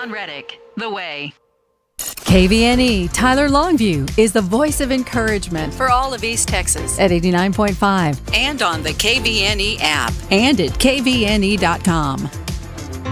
John Reddick, The Way. KVNE Tyler Longview is the voice of encouragement For all of East Texas. at 89.5 And on the KVNE app. and at kvne.com.